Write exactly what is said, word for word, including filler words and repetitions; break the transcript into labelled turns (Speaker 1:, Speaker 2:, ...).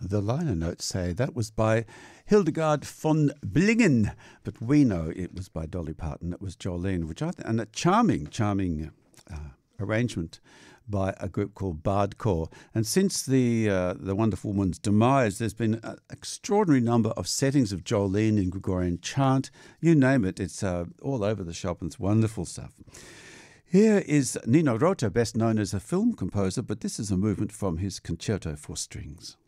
Speaker 1: The liner notes say that was by Hildegard von Bingen, but we know it was by Dolly Parton. It was Jolene, which I th- and a charming, charming uh, arrangement by a group called Bardcore. And since the uh, the wonderful woman's demise, there's been an extraordinary number of settings of Jolene in Gregorian chant. You name it, it's uh, all over the shop, and it's wonderful stuff. Here is Nino Rota, best known as a film composer, but this is a movement from his Concerto for Strings.